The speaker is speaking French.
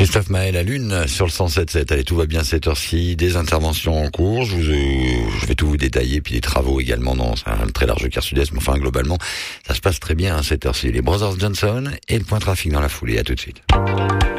Christophe Maé, la Lune, sur le 107.7. Allez, tout va bien cette heure-ci. Des interventions en cours. Je vais tout vous détailler. Puis des travaux également dans un très large quart sud-est. Mais enfin, globalement, ça se passe très bien cette heure-ci. Les Brothers Johnson et le point trafic dans la foulée. À tout de suite.